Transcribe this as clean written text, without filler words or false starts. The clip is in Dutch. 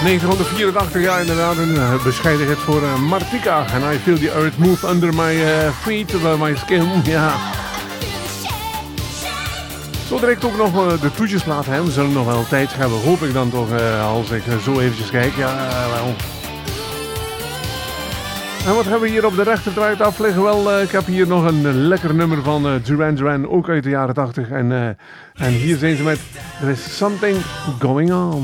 1984, ja inderdaad, een bescheiden hit voor Martika. En I feel the earth move under my feet, under my skin, ja. Zo direct ook nog de toetjesplaat, hè. We zullen nog wel tijd hebben, hoop ik dan toch, als ik zo eventjes kijk. Ja, wel. En wat hebben we hier op de rechterdraait af liggen? Wel, ik heb hier nog een lekker nummer van Duran Duran, ook uit de jaren 80. En hier zijn ze met There is Something Going On.